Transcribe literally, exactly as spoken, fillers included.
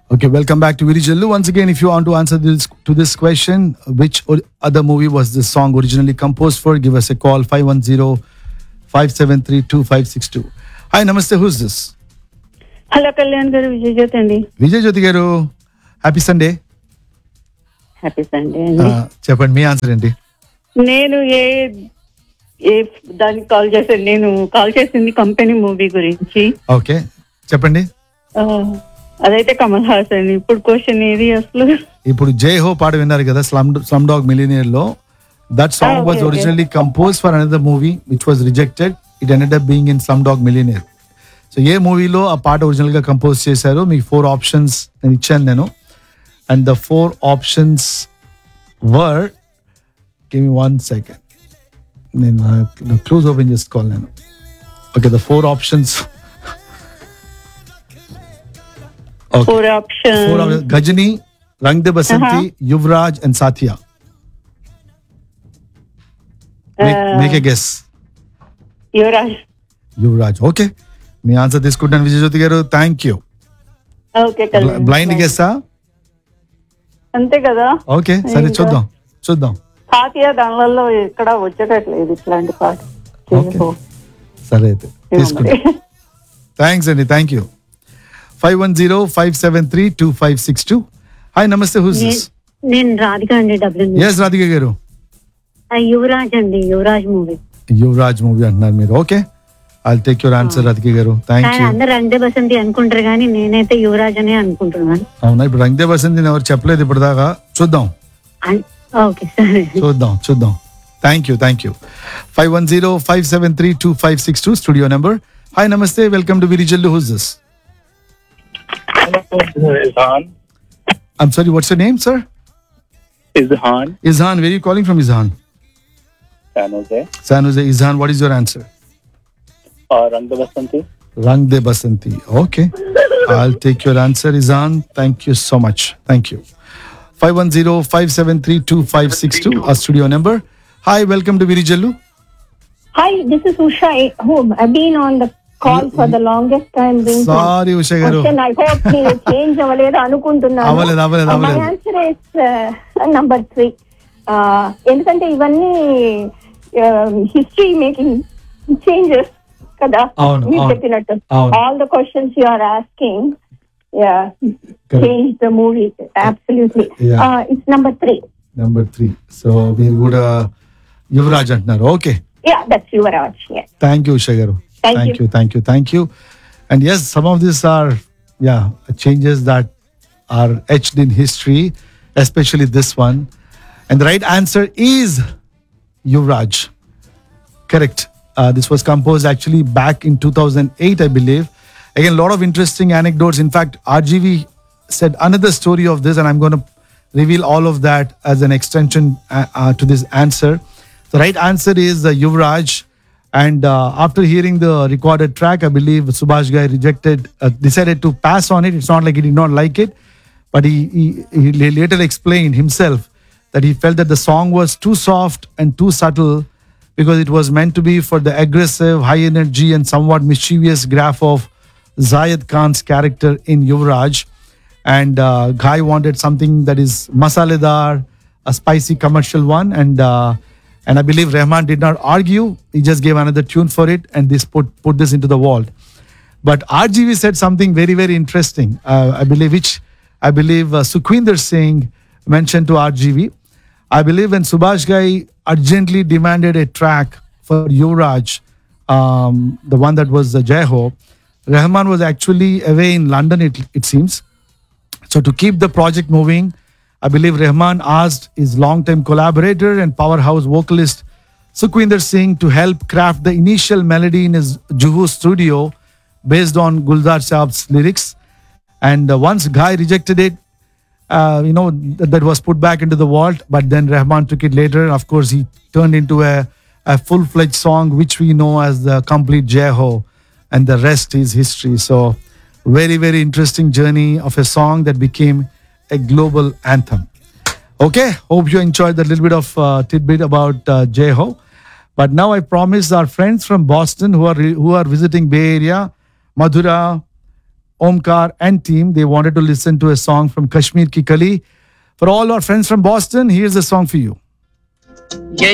Okay, welcome back to Virijallu. Once again, if you want to answer this to this question, which or- other movie was this song originally composed for? Give us a call five one zero, five seven three, two five six two. Hi, namaste. Who's this? Hello Kalyan గారు, విజయజ్యోతి అండి. Vijay Jyoti garu. Happy Sunday. Happy Sunday అండి. Uh, చెప్పండి మీ answer ఏంటి? నేను ఏ ఏ దానికి call చేశాను, నేను call చేసింది కంపెనీ మూవీ గురించి. ఓకే చెప్పండి. ఆ, అదైతే కమల్ హాసన్. ఇప్పుడు క్వశ్చన్ ఏది అసలు? ఇప్పుడు జై హో పాట విన్నారు కదా, స్లమ్ స్లమ్ డాగ్ మిలియనియర్ లో. That song Ah, was okay, okay. Originally compose for another movie which was rejected. It ended up being in slum dog millionaire. So ఏ మూవీలో ఆ పాట ఒరిజినల్ గా కంపోజ్ చేశారో మీకు ఫోర్ ఆప్షన్స్ నేను ఇచ్చాను నేను. And the four options were, give me one second, నేను క్లోజ్ ఓపెన్ చేసుకోవాలి నేను. Okay, the four options. Four option. Four Ghajini, Rang they Basanti, Yuvraj and సాథియా. Make a guess. Yuvraj. Yuvraj. Okay, me answer తీసుకుంటాను విజయ్ జ్యోతి గారు. Thank you. Okay Kalyan. Blind గెస్సా? అంతే కదా. Okay సరే, చూద్దాం చూద్దాం. తాతయ్య దానిలలో ఎక్కడ వచ్చేటట్లేదు ఇట్లాంటి పాట. ఓకే సరే అయితే తీసుకుంటాం. థ్యాంక్స్ అండి, thank you. Five one zero five seven three two five six two. Hi నమస్తే, హూస్ దిస్? నేను రాధిక అండి, డబ్ల్యూ. ఎస్ రాధిక గారు. యువరాజ్ అండి, యువరాజ్ మూవీ. యువరాజ్ మూవీ అంటున్నారు మీరు. Okay, I'll take your answer Radhika గారు. Thank you. అందరు రంగదే బసంతి అనుకుంటారు కానీ నేనైతే యువరాజ్ అనే అనుకుంటున్నాను. అవునా, ఇప్పుడు రంగదే బసంతి ఎవరు చెప్పలేదు ఇప్పుడు దాకా. చూద్దాం ఓకే సరే, చూద్దాం చూద్దాం. Thank you thank you. Five one zero five seven three two five six two studio number. Hi నమస్తే, welcome to Virijallu. Who's this? Izhan. I'm sorry, what's your name, sir? Izhan. Izhan, where are you calling from, Izhan? San Jose. San Jose. Izhan, what is your answer? Uh, Rang de Basanti. Rang de Basanti. Okay. I'll take your answer, Izhan. Thank you so much. Thank you. five one zero five seven three two five six two, our studio number. Hi, welcome to Virijallu. Hi, this is Usha. Whom I've been on the call for the longest time. Sorry, Usha garu. Question, I hope you change avaledu anukuntunnanu. Avaledu, avaledu, Uh, My avaledu. answer is uh, number three. Uh, ఎందుకంటే ఇవన్నీ history making changes కదా అవును, మీరు అవును, చెప్పినట్టు. అవును. All the questions you are asking change the movie absolutely. Yeah. It's number three. Number three. So, మీరు కూడా యువరాజ్ అంటున్నారు. Okay, yeah that's Yuvraj. yes. Thank you Usha గారు. Thank Thank you. you, thank you, thank you. And yes, some of these are, yeah, changes that are etched in history, especially this one. And the right answer is Yuvraj. Correct. Uh, this was composed actually back in two thousand eight, I believe. Again, a lot of interesting anecdotes. In fact, R G V said another story of this, and I'm going to reveal all of that as an extension uh, uh, to this answer. The right answer is uh, Yuvraj. And uh, after hearing the recorded track, I believe Subhash Ghai rejected, uh, decided to pass on it. It's not like he did not like it, but he, he, he later explained himself that he felt that the song was too soft and too subtle because it was meant to be for the aggressive, high energy, and somewhat mischievous graph of Zayed Khan's character in Yuvraj. And uh, Ghai wanted something that is masaledar, a spicy commercial one, and uh, and I believe Rahman did not argue. He just gave another tune for it, and this put put this into the vault. But R G V said something very very interesting. Uh, I believe which I believe uh, Sukhwinder Singh mentioned to R G V. I believe when Subhash Ghai urgently demanded a track for Yuvraj, um, the one that was the Jai Ho, Rahman was actually away in London. It it seems. So to keep the project moving, I believe Rahman asked his long-time collaborator and powerhouse vocalist Sukhwinder Singh to help craft the initial melody in his Juhu studio based on Guldar Saab's lyrics. And uh, once Ghai rejected it, uh, you know, th- that was put back into the vault. But then Rahman took it later. Of course, he turned into a, a full-fledged song, which we know as the complete Jai Ho. And the rest is history. So very, very interesting journey of a song that became a global anthem. Okay, hope you enjoyed that little bit of uh, tidbit about uh, Jai Ho. But now I promise our friends from Boston who are who are visiting Bay Area, Madhura, Omkar and team, they wanted to listen to a song from Kashmir Ki Kali. For all our friends from Boston, here's the song for you. ये